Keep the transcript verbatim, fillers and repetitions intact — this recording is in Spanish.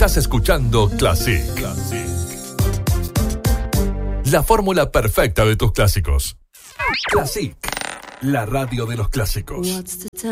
Estás escuchando Classic. Classic. La fórmula perfecta de tus clásicos. Classic, la radio de los clásicos.